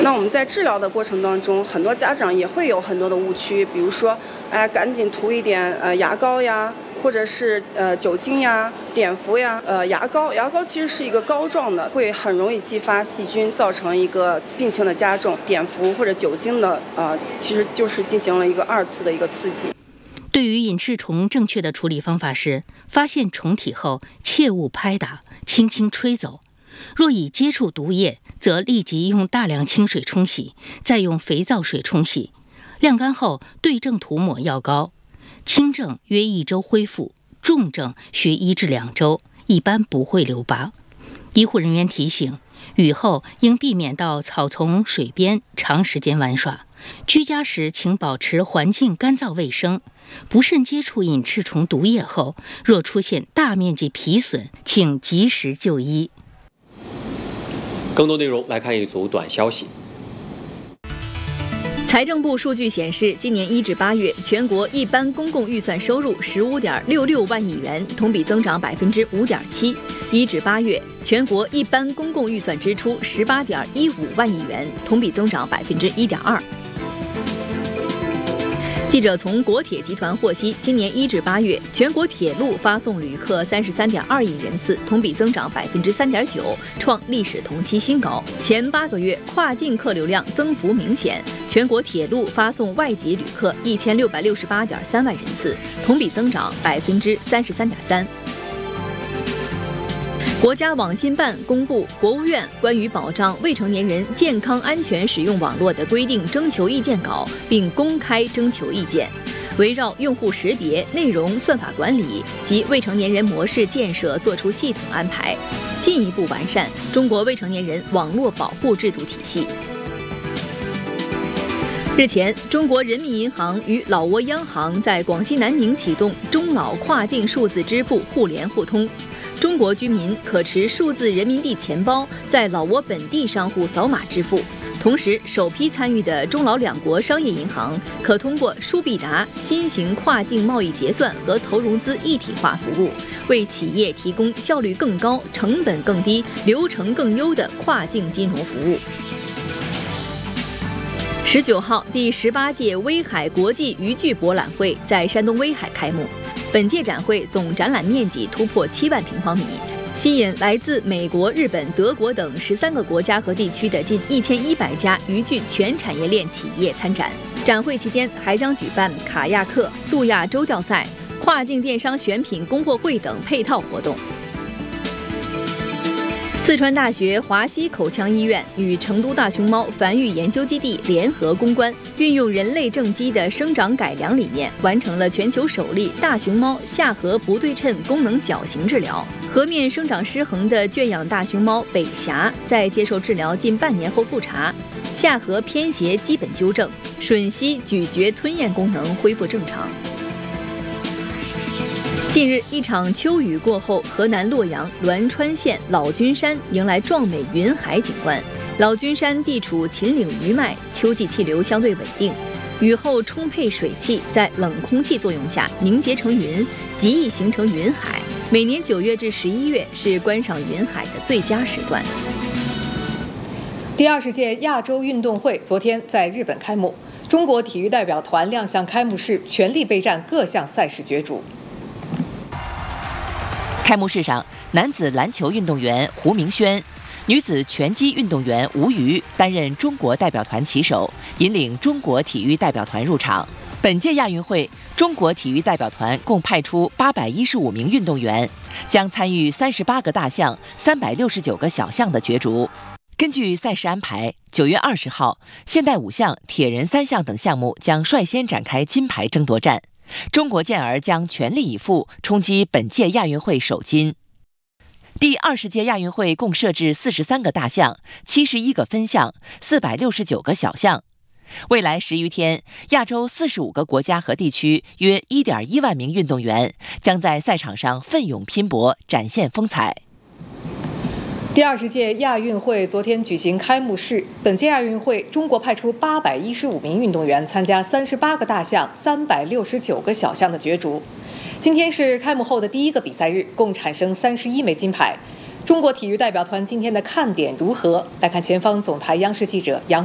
那我们在治疗的过程当中，很多家长也会有很多的误区，比如说，赶紧涂一点牙膏呀，或者是酒精呀、碘伏呀。牙膏其实是一个膏状的，会很容易激发细菌，造成一个病情的加重。碘伏或者酒精的其实就是进行了一个2次的一个刺激。 对于隐翅虫，正确的处理方法是：发现虫体后，切勿拍打，轻轻吹走。若已接触毒液，则立即用大量清水冲洗，再用肥皂水冲洗，晾干后对症涂抹药膏。轻症约1周恢复，重症需1至2周，一般不会留疤。医护人员提醒，雨后应避免到草丛、水边长时间玩耍。居家时请保持环境干燥卫生。不慎接触隐翅虫毒液后，若出现大面积皮损，请及时就医。 更多内容来看一组短消息。 财政部数据显示，今年1至8月，全国一般公共预算收入15.66万亿元，同比增长5.7%；1至8月，全国一般公共预算支出18.15万亿元，同比增长1.2%。记者从国铁集团获悉，今年1至8月，全国铁路发送旅客33.2亿人次，同比增长3.9%，创历史同期新高。前8个月，跨境客流量增幅明显，全国铁路发送外籍旅客1668.3万人次，同比增长33.3%。国家网信办公布国务院关于保障未成年人健康安全使用网络的规定征求意见稿，并公开征求意见，围绕用户识别、内容算法管理及未成年人模式建设作出系统安排，进一步完善中国未成年人网络保护制度体系。日前，中国人民银行与老挝央行在广西南宁启动中老跨境数字支付互联互通。中国居民可持数字人民币钱包在老挝本地商户扫码支付，同时首批参与的中老两国商业银行可通过舒必达新型跨境贸易结算和投融资一体化服务，为企业提供效率更高、成本更低、流程更优的跨境金融服务。19号，第18届威海国际渔具博览会在山东威海开幕。本届展会总展览面积突破7万平方米，吸引来自美国、日本、德国等13个国家和地区的近1100家渔具全产业链企业参展。展会期间还将举办卡亚克、杜亚洲钓赛、跨境电商选品供货会等配套活动。四川大学华西口腔医院与成都大熊猫繁育研究基地联合攻关，运用人类正畸的生长改良理念，完成了全球首例大熊猫下颌不对称功能矫形治疗。颌面生长失衡的圈养大熊猫北霞，在接受治疗近半年后复查，下颌偏斜基本纠正，吮吸、咀嚼、吞咽功能恢复正常。近日，一场秋雨过后，河南洛阳栾川县老君山迎来壮美云海景观。老君山地处秦岭余脉，秋季气流相对稳定，雨后充沛水汽在冷空气作用下凝结成云，极易形成云海。每年9月至11月是观赏云海的最佳时段。 第20届亚洲运动会昨天在日本开幕，中国体育代表团亮相开幕式，全力备战各项赛事角逐。 开幕式上，男子篮球运动员胡明轩、女子拳击运动员吴瑜担任中国代表团旗手，引领中国体育代表团入场。本届亚运会，中国体育代表团共派出815名运动员，将参与38个大项、369个小项的角逐。根据赛事安排，9月20号，现代5项、铁人3项等项目将率先展开金牌争夺战。中国健儿将全力以赴冲击本届亚运会首金。第20届亚运会共设置43个大项、71个分项、469个小项。未来10余天，亚洲45个国家和地区约1.1万名运动员将在赛场上奋勇拼搏，展现风采。 第20届亚运会昨天举行开幕式。本届亚运会，中国派出815名运动员参加38个大项、369个小项的角逐。今天是开幕后的第一个比赛日，共产生31枚金牌。中国体育代表团今天的看点如何？来看前方总台央视记者杨